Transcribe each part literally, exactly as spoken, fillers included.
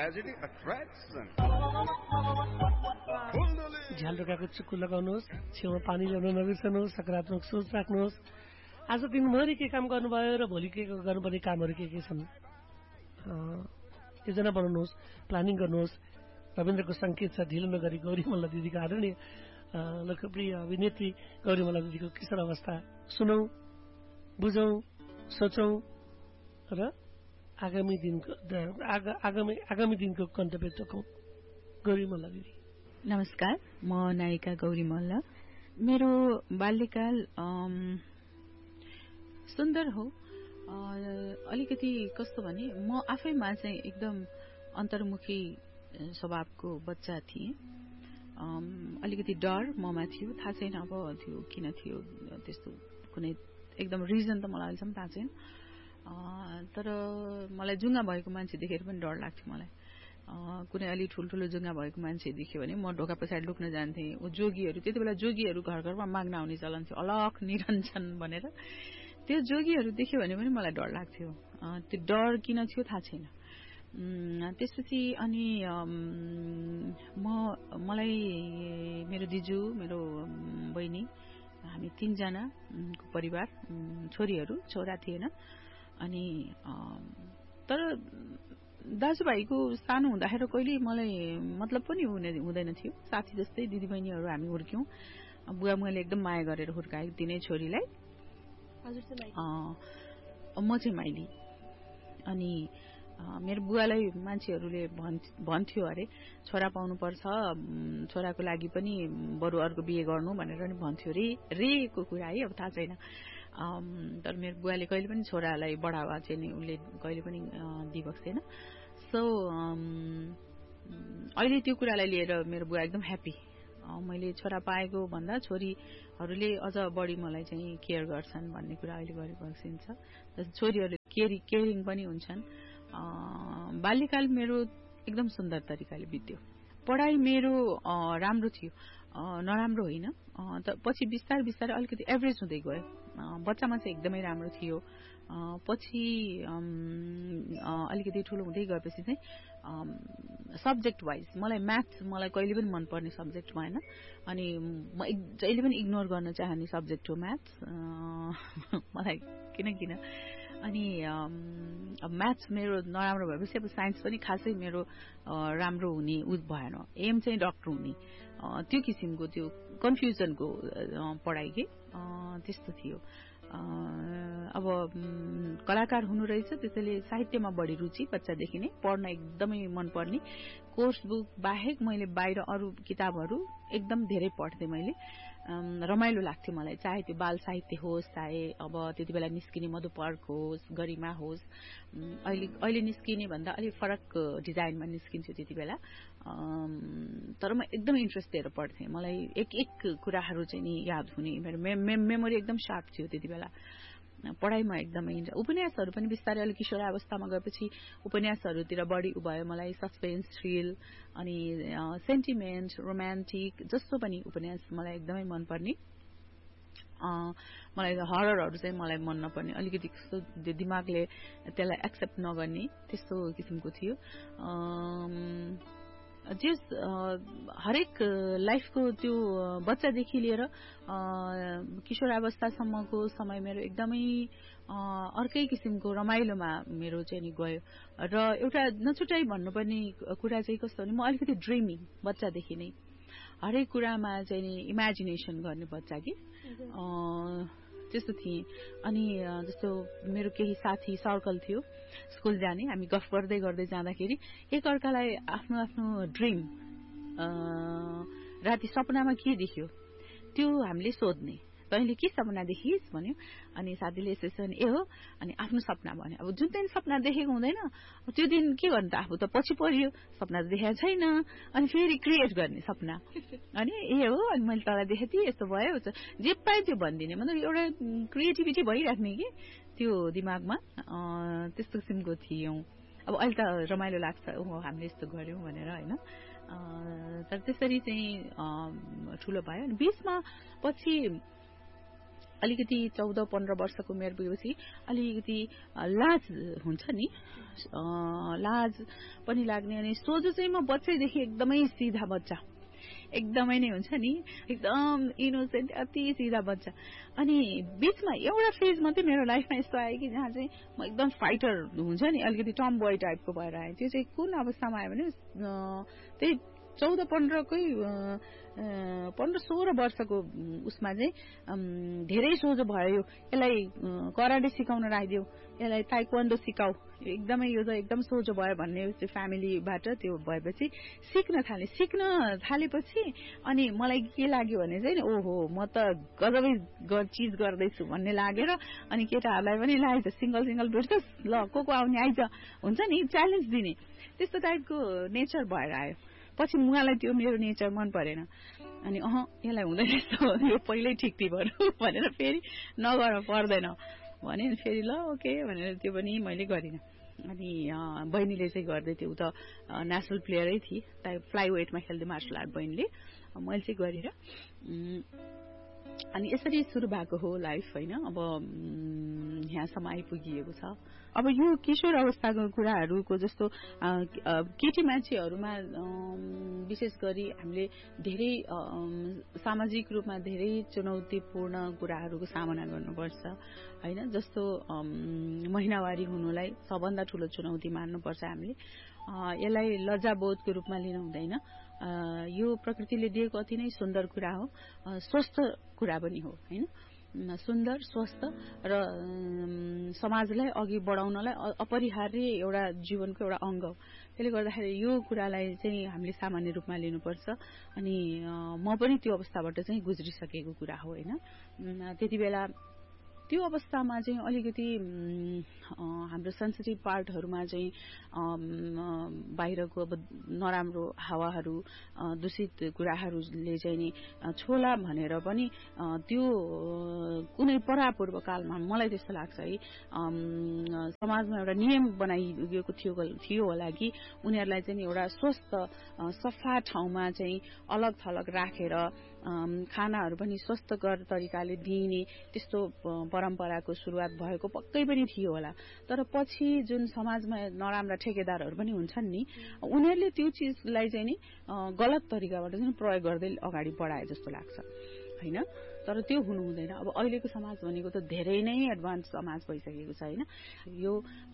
tragedy attraction. झ्याल ढोकाको चुक्कु लगाउनुहोस्, छेउमा पानी ल्याउन नबिर्सनुहोस्, सकारात्मक सोच राख्नुहोस्। आज दिनभरि के काम गर्नुभयो र भोलि के गर्नुपर्ने कामहरू के के छन् योजना बनाउनुहोस्, प्लानिङ गर्नुहोस्। रविन्द्रको सङ्केत छ ढिलो नगरी गौरी मल्ल दिदीको आदरणीय लोकप्रिय अभिनेत्री गौरी मल्ल दिदीको किशोर अवस्था सुनौ, बुझौँ, सोचौँ र आगामी दिनको आगामी आगामी दिनको गन्तव्य तोकौँ। गौरी मल्ल दिदी नमस्कार, म नायिका गौरी मल्ल। मेरो बाल्यकाल सुन्दर हो। अलिकति कस्तो भने म आफैमा चाहिँ एकदम अन्तर्मुखी स्वभावको बच्चा थिएँ। अलिकति डर ममा थियो, थाहा छैन अब थियो किन थियो त्यस्तो कुनै एकदम रिजन त मलाई अहिलेसम्म थाहा छैन। तर मलाई जुङ्गा भएको मान्छे देखेर पनि डर लाग्थ्यो। मलाई कुनै अलि ठुल्ठुलो जुङ्गा भएको मान्छे देख्यो भने म ढोका पछाडि लुक्न जान्थेँ। ऊ जोगीहरू, त्यति बेला जोगीहरू घर घरमा माग्न आउने चलन थियो, अलख निरञ्जन भनेर। त्यो जोगीहरू देख्यो भने पनि मलाई डर लाग्थ्यो। त्यो डर किन थियो थाहा छैन। त्यसपछि अनि म मलाई मेरो दिजु, मेरो बहिनी, हामी तीनजनाको परिवार, छोरीहरू, छोरा थिएन। अनि तर दाजुभाइको सानो हुँदाखेरि कहिले मलाई मतलब पनि हुँदैन थियो। साथी जस्तै दिदीबहिनीहरू हामी हुर्क्यौँ। बुवा मुवाले एकदम माया गरेर हुर्काएको तिनै छोरीलाई। म चाहिँ माइली। अनि मेरो बुवालाई मान्छेहरूले भन्थ्यो अरे छोरा पाउनुपर्छ, छोराको लागि पनि बरु अर्को बिहे गर्नु भनेर नि भन्थ्यो रे रेको कुरा है, अब थाहा छैन। तर मेरो बुवाले कहिले पनि छोरालाई बढावा चाहिँ नि उसले कहिले पनि दिइबक्सेन। सो अहिले त्यो कुरालाई लिएर मेरो बुवा एकदम ह्याप्पी। मैले छोरा पाएको भन्दा छोरीहरूले अझ बढी मलाई चाहिँ केयर गर्छन् भन्ने कुरा अहिले गरिबक्सिन्छ। छोरीहरू केयरिङ केयरिङ पनि हुन्छन्। बाल्यकाल मेरो एकदम सुन्दर तरिकाले बित्यो। पढाइ मेरो राम्रो थियो, नराम्रो होइन। पछि बिस्तारै बिस्तारै अलिकति एभरेज हुँदै गयो। बच्चामा चाहिँ एकदमै राम्रो थियो। पछि अलिकति ठुलो हुँदै गएपछि चाहिँ सब्जेक्ट वाइज मलाई म्याथ मलाई कहिले पनि मनपर्ने सब्जेक्ट भएन। अनि म जहिले पनि इग्नोर गर्न चाहने सब्जेक्ट हो म्याथ मलाई किन किन अनि अब म्याथ्स मेरो नराम्रो भएपछि अब साइन्स पनि खासै मेरो राम्रो हुने उद भएन। एम चाहिँ डक्टर हुने त्यो किसिमको त्यो कन्फ्युजनको पढाइ के त्यस्तो थियो। अब कलाकार हुनु रहेछ त्यसैले साहित्यमा बढी रुचि बच्चादेखि नै, पढ्न एकदमै मनपर्ने। कोर्स बुक बाहेक मैले बाहिर अरू किताबहरू एकदम धेरै पढ्थेँ। मैले रमाइलो लाग्थ्यो मलाई, चाहे त्यो बाल साहित्य होस्, चाहे अब त्यति बेला निस्किने मधुपर्क होस्, गरिमा होस्। अहिले अहिले निस्किने भन्दा अलिक फरक डिजाइनमा निस्किन्थ्यो त्यति बेला। तर म एकदमै इन्ट्रेस्ट दिएर पढ्थेँ। मलाई एक एक कुराहरू चाहिँ नि याद हुने, मेरो मेमोरी एकदम सार्प थियो त्यति बेला। पढाइमा एकदमै उपन्यासहरू पनि बिस्तारै अलिक किशोरावस्थामा गएपछि उपन्यासहरूतिर बढी भयो मलाई। सस्पेन्स, थ्रिल अनि सेन्टिमेन्ट, रोमान्टिक जस्तो पनि उपन्यास मलाई एकदमै मनपर्ने। मलाई हररहरू चाहिँ मलाई मन नपर्ने, अलिकति कस्तो दिमागले त्यसलाई एक्सेप्ट नगर्ने त्यस्तो किसिमको थियो। जस हरेक लाइफको त्यो बच्चादेखि लिएर किशोरावस्थासम्मको समय मेरो एकदमै अर्कै किसिमको रमाइलोमा मेरो चाहिँ नि गयो। र एउटा नछुटाइ भन्नुपर्ने कुरा चाहिँ कस्तो भने म अलिकति ड्रिमिङ बच्चादेखि नै, हरेक कुरामा चाहिँ नि इमेजिनेसन गर्ने बच्चा कि त्यस्तो थिएँ। अनि जस्तो मेरो केही साथी सर्कल थियो स्कुल जाने, हामी गफ गर्दै गर्दै जाँदाखेरि एकअर्कालाई आफ्नो आफ्नो ड्रिम, राति सपनामा के देख्यो त्यो हामीले सोध्ने। तैँले के सपना देखिस् भन्यो। अनि साथीले यसो ए हो, अनि आफ्नो सपना भन्यो। अब जुन दिन सपना देखेको हुँदैन त्यो दिन के गर्नु त, आफू त पछि परियो, सपना त देखेको छैन। अनि फेरि क्रिएट गर्ने सपना। अनि ए हो, अनि मैले तँलाई देखेको थिएँ, यस्तो भयो, जे पाएँ त्यो भनिदिने। मतलब एउटा क्रिएटिभिटी भइराख्ने कि त्यो दिमागमा, त्यस्तो किसिमको थियौँ। अब अहिले त रमाइलो लाग्छ ओहो हामीले यस्तो गऱ्यौँ भनेर होइन। तर त्यसरी चाहिँ ठुलो भयो। बिचमा पछि अलिकति चौध पन्ध्र वर्षको उमेर पुगेपछि अलिकति लाज हुन्छ नि, लाज पनि लाग्ने। अनि सोझो चाहिँ म बच्चैदेखि एकदमै सिधा बच्चा, एकदमै नै हुन्छ नि, एकदम इनोसेन्ट, अति सिधा बच्चा। अनि बीचमा एउटा फेज मात्रै मेरो लाइफमा यस्तो आयो कि जहाँ चाहिँ म एकदम फाइटर हुन्छ नि, अलिकति टम बोय टाइपको भएर आएँ। त्यो चाहिँ कुन अवस्थामा आयो भने त्यही चौध पन्ध्रकै पन्ध्र सोह्र वर्षको उसमा चाहिँ धेरै सोझो भयो। यसलाई कराटे सिकाउन राखिदियो, यसलाई ताइक्वान्डो सिकाऊ, एकदमै यो चाहिँ एकदम सोझो भयो भन्ने चाहिँ फ्यामिलीबाट त्यो भएपछि सिक्न थालेँ। सिक्न थालेपछि अनि मलाई के लाग्यो भने चाहिँ ओहो म त गजबै चिज गर्दैछु भन्ने लागेर अनि केटाहरूलाई पनि लागेछ सिङ्गल सिङ्गल भेट्छस् ल को को आउने आइज हुन्छ नि, च्यालेन्ज दिने त्यस्तो टाइपको नेचर भएर आयो। पछि उहाँलाई त्यो मेरो नेचर मन परेन अनि अह यसलाई हुँदैन यो पहिल्यै ठिक थिए बरु भनेर फेरि नगर पर्दैन भने फेरि ल ओके भनेर त्यो पनि मैले गरिनँ। अनि बहिनीले चाहिँ गर्दै थियो, ऊ त नेसनल प्लेयरै थिए, फ्लाइ वेटमा खेल्दै मार्सल आर्ट बहिनीले, मैले चाहिँ गरेर अनि यसरी सुरु भएको हो लाइफ होइन। अब यहाँसम्म आइपुगिएको छ। अब यो किशोर अवस्थाको कुराहरूको जस्तो केटी मान्छेहरूमा विशेष गरी हामीले धेरै सामाजिक रूपमा धेरै चुनौतीपूर्ण कुराहरूको सामना गर्नुपर्छ होइन। जस्तो महिनावारी हुनुलाई सबभन्दा ठुलो चुनौती मान्नुपर्छ हामीले। यसलाई लज्जाबोधको रूपमा लिनु हुँदैन। यो प्रकृतिले दिएको अति नै सुन्दर कुरा हो, स्वस्थ कुरा पनि हो होइन। सुन्दर, स्वस्थ र समाजलाई अघि बढाउनलाई अपरिहार्य एउटा जीवनको एउटा अङ्ग हो। त्यसले गर्दाखेरि यो कुरालाई चाहिँ हामीले सामान्य रूपमा लिनुपर्छ। अनि म पनि त्यो अवस्थाबाट चाहिँ गुज्रिसकेको कुरा हो होइन। त्यति बेला त्यो अवस्थामा चाहिँ अलिकति हाम्रो सेन्सिटिभ पार्टहरूमा चाहिँ बाहिरको अब नराम्रो हावाहरू दूषित कुराहरूले चाहिँ नि छोला भनेर पनि त्यो कुनै परापूर्व कालमा मलाई त्यस्तो लाग्छ है समाजमा एउटा नियम बनाइएको थियो थियो होला कि उनीहरूलाई चाहिँ एउटा स्वस्थ सफा ठाउँमा चाहिँ अलग थलग राखेर खानाहरू पनि स्वस्थकर तरिकाले दिइने त्यस्तो परम्पराको सुरुवात भएको पक्कै पनि थियो होला। तर पछि जुन समाजमा नराम्रा ठेकेदारहरू पनि हुन्छन् नि, उनीहरूले त्यो चिजलाई चाहिँ नि गलत तरिकाबाट चाहिँ प्रयोग गर्दै अगाडि बढाए जस्तो लाग्छ होइन। तर त्यो हुनु हुँदैन। अब अहिलेको समाज भनेको त धेरै नै एडभान्स समाज भइसकेको छ होइन। यो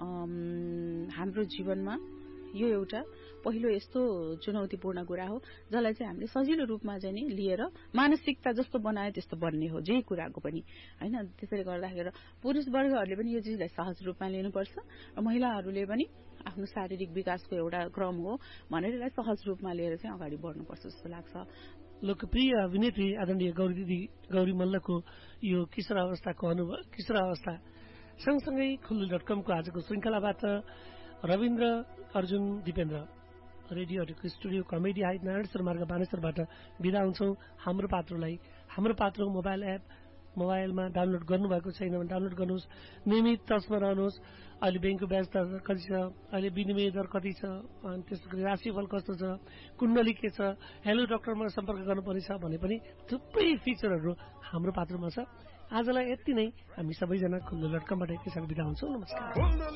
हाम्रो जीवनमा यो एउटा पहिलो यस्तो चुनौतीपूर्ण कुरा हो जसलाई चाहिँ हामीले सजिलो रूपमा चाहिँ नि लिएर मानसिकता जस्तो बनाए त्यस्तो बन्ने हो जे कुराको पनि होइन। त्यसैले गर्दाखेरि पुरुष वर्गहरूले पनि यो चिजलाई सहज रूपमा लिनुपर्छ र महिलाहरूले पनि आफ्नो शारीरिक विकासको एउटा क्रम हो भनेर यसलाई सहज रूपमा लिएर चाहिँ अगाडि बढ्नुपर्छ जस्तो लाग्छ। लोकप्रिय अभिनेत्री आदरणीय गौरी दिदी गौरी मल्लको यो किशोर अवस्थाको अनुभव किशोर अवस्था सँगसँगै खुल्लु डट कमको आजको श्रृङ्खलाबाट Rabindra Arjun Dipendra रेडियोहरूको studio comedy height Narayaneshwar मार्ग बानेश्वरबाट बिदा हुन्छौँ। हाम्रो पात्रोलाई हाम्रो पात्रो मोबाइल एप मोबाइलमा डाउनलोड गर्नुभएको छैन भने डाउनलोड गर्नुहोस्, नियमित टचमा रहनुहोस्। अहिले ब्याङ्कको ब्याज दर कति छ, अहिले विनिमय दर कति छ, अनि त्यसको राशिफल कस्तो छ, कुण्डली के छ, हेलो डक्टरमा सम्पर्क गर्नुपर्ने छ भने पनि थुप्रै फिचरहरू हाम्रो पात्रमा छ। आजलाई यति नै। हामी सबैजना खुल्लु डट कमबाट एकैसाथ बिदा हुन्छौँ। नमस्कार।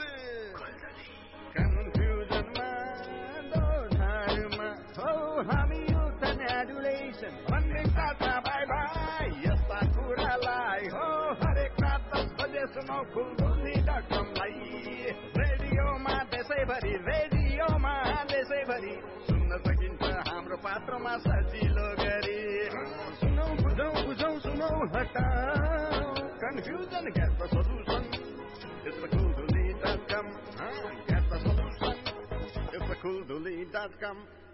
हामी युथ एडुलेसन भन्ने साथा बाई बाई यस्ता कुरालाई हो हरेक रात दस बजे सुनौ खुल्दुली डट कमलाई। रेडियोमा देशैभरि रेडियोमा देशैभरि सुन्न सकिन्छ हाम्रो पात्रमा सजिलो गरी। सुनौ बुझौ बुझौ सुनौ हटाऊ confusion get the solution it's the खुल्दुली dot com get the solution it's the खुल्दुली dot com.